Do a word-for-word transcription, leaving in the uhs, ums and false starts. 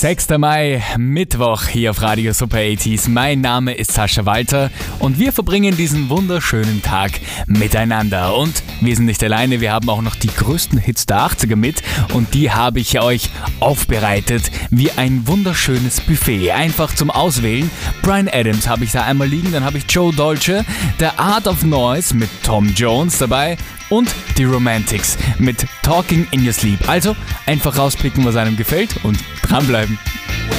sechster Mai, Mittwoch hier auf Radio Super achtziger. Mein Name ist Sascha Walter und wir verbringen diesen wunderschönen Tag miteinander. Und wir sind nicht alleine, wir haben auch noch die größten Hits der achtziger mit und die habe ich euch aufbereitet wie ein wunderschönes Buffet. Einfach zum Auswählen. Bryan Adams habe ich da einmal liegen, dann habe ich Joe Dolce, The Art of Noise mit Tom Jones dabei und die Romantics mit Talking in Your Sleep. Also einfach rauspicken, was einem gefällt und dranbleiben.